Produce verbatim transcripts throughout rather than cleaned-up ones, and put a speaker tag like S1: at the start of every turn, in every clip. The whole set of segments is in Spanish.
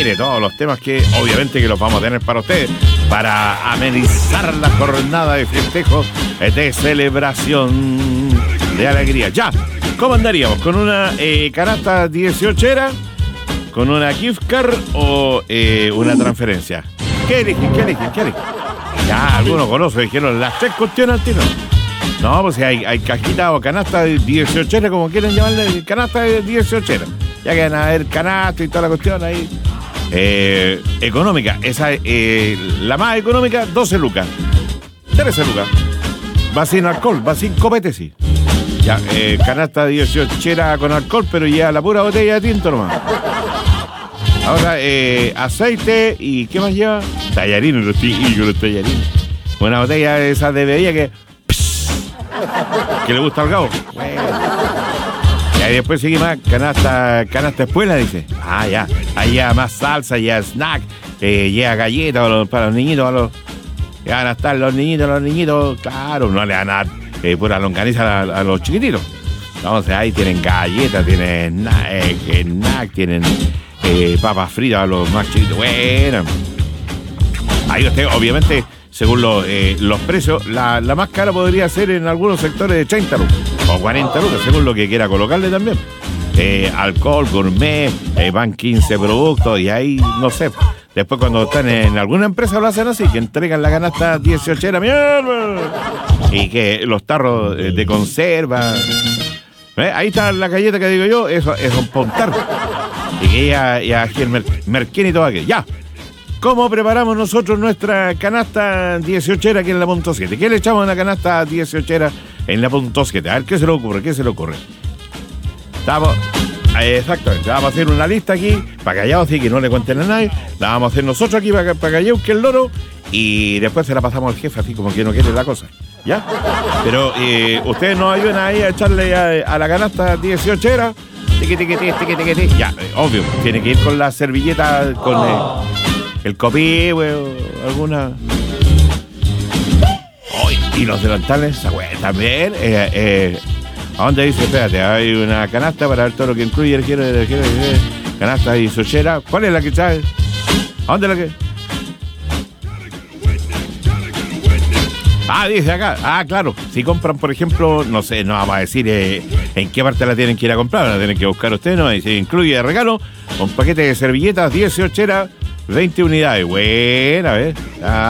S1: mire, todos los temas que obviamente que los vamos a tener para ustedes, para amenizar la jornada de festejo, de celebración, de alegría. Ya, ¿cómo andaríamos? ¿Con una eh, canasta dieciochera? ¿Con una gift card o eh, una transferencia? ¿Qué eligen? ¿Qué eligen? ¿Qué eligen? Ya, algunos conocen, dijeron las tres cuestiones al tiro. No, pues si hay, hay cajita o canasta de dieciochera, como quieren llamarle, canasta de dieciochera. Ya que van a haber canasta y toda la cuestión ahí. Eh, económica, esa eh, la más económica, doce lucas. trece lucas. Va sin alcohol, va sin copete, sí. Ya, eh, canasta dieciochera con alcohol, pero ya la pura botella de tinto nomás. Ahora, eh, aceite y ¿qué más lleva? Tallarines, los, y los tallarines. Una botella de esas de bebida que... Pss, que le gusta al gabo. Bueno. Y ahí después sigue más canasta, canasta espuela, dice. Ah, ya. Ahí ya más salsa, ya snack, eh, ya galletas para los, para los niñitos, para los... Ya van a estar los niñitos, los niñitos, claro, no le van a dar eh, pura longaniza a, a los chiquititos. Entonces ahí tienen galletas, tienen snack, eh, snack tienen... Eh, papas fritas a los más chiquitos. Bueno, ahí usted, obviamente, según lo, eh, los precios, la, la más cara podría ser en algunos sectores de treinta lucas o cuarenta lucas, según lo que quiera colocarle también. Eh, alcohol, gourmet, eh, van quince productos y ahí, no sé. Después, cuando están en alguna empresa, lo hacen así: que entregan la canasta dieciochera, mierda, y que los tarros eh, de conserva. ¿Eh? Ahí está la galleta que digo yo, eso es un pontar. Y que ya, ya aquí el mer, merquén y todo aquello. Ya. ¿Cómo preparamos nosotros nuestra canasta dieciochera aquí en la punto siete? ¿Qué le echamos a una canasta dieciochera en la punto siete? A ver, ¿qué se le ocurre? ¿Qué se le ocurre? Estamos... Exactamente. Vamos a hacer una lista aquí, para callados, así que no le cuenten a nadie. La vamos a hacer nosotros aquí, para, para callados, que el loro. Y después se la pasamos al jefe, así como que no quiere la cosa. ¿Ya? Pero eh, ustedes nos ayudan ahí a echarle a, a la canasta dieciochera. Tiqui, tiqui, tiqui, tiqui, tiqui, tiqui. Ya, eh, obvio, tiene que ir con la servilleta, con eh, el copí, o alguna. Oh, y los delantales, güey, también. Eh, eh, ¿A dónde dice? Espérate, hay una canasta para ver todo lo que incluye el quiero, el quiero, el canasta dieciochera. ¿Cuál es la que trae? ¿A dónde la que? Ah, dice acá. Ah, claro. Si compran, por ejemplo, no sé, no vamos a decir eh, en qué parte la tienen que ir a comprar, la tienen que buscar ustedes, ¿no? Y se incluye de regalo un paquete de servilletas dieciochera, veinte unidades. Buena, a ver.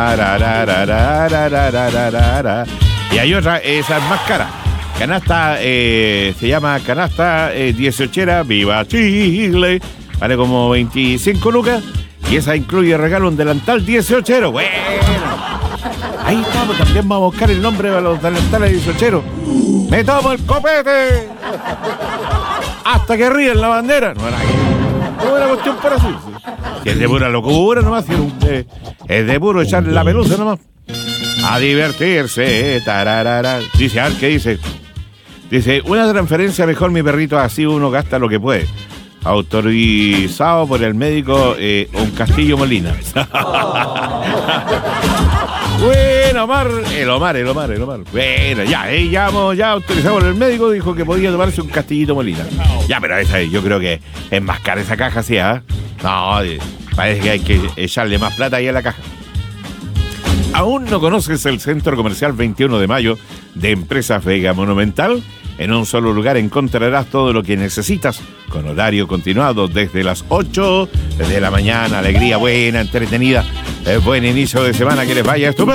S1: Y hay otra, esa es más cara. Canasta, eh, se llama canasta eh, dieciochera, viva Chile. Vale como veinticinco lucas. Y esa incluye regalo un delantal dieciochero. Bueno. Ahí estamos, también vamos a buscar el nombre de los delantales dieciocheros. ¡Me tomo el copete! Hasta que ríen la bandera. No era, no era cuestión por así. Si es de pura locura nomás, si es, un, eh, es de puro echarle la pelusa nomás. A divertirse, tararara. Dice, a ver, ¿qué dice? Dice, una transferencia mejor, mi perrito, así uno gasta lo que puede. Autorizado por el médico eh, un Castillo Molina. Bueno, Omar, el Omar, el Omar, el Omar. Bueno, ya, eh, ya, ya autorizado por el médico, dijo que podía tomarse un Castillito Molina. Ya, pero esa, yo creo que es más cara esa caja, ¿sí? ¿eh? No, parece que hay que echarle más plata ahí a la caja. ¿Aún no conoces el Centro Comercial veintiuno de mayo de Empresas Vega Monumental? En un solo lugar encontrarás todo lo que necesitas, con horario continuado desde las ocho de la mañana. Alegría buena, entretenida, buen inicio de semana, que les vaya estupendo.